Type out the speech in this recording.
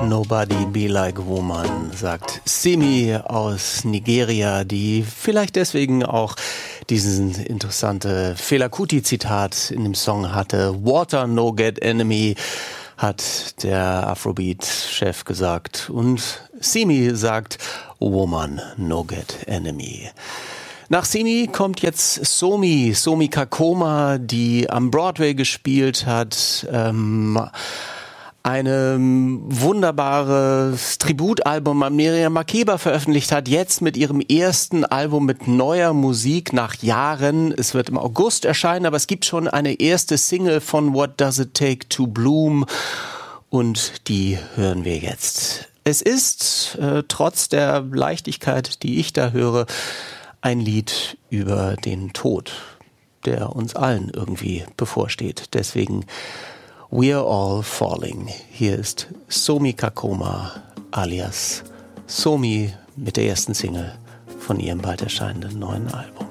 Nobody be like a woman, sagt Simi aus Nigeria, die vielleicht deswegen auch diesen interessante Fela Kuti-Zitat in dem Song hatte. Water no get enemy, hat der Afrobeat-Chef gesagt. Und Simi sagt, woman no get enemy. Nach Simi kommt jetzt Somi Kakoma, die am Broadway gespielt hat, ein wunderbares Tributalbum an Miriam Makeba veröffentlicht hat, jetzt mit ihrem ersten Album mit neuer Musik nach Jahren. Es wird im August erscheinen, aber es gibt schon eine erste Single von What Does It Take to Bloom und die hören wir jetzt. Es ist, trotz der Leichtigkeit, die ich da höre, ein Lied über den Tod, der uns allen irgendwie bevorsteht. Deswegen We're All Falling. Hier ist Somi Kakoma alias Somi mit der ersten Single von ihrem bald erscheinenden neuen Album.